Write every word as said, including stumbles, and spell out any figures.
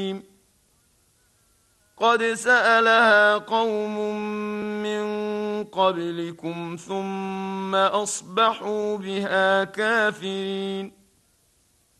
قد سألها قوم من قبلكم ثم أصبحوا بها كافرين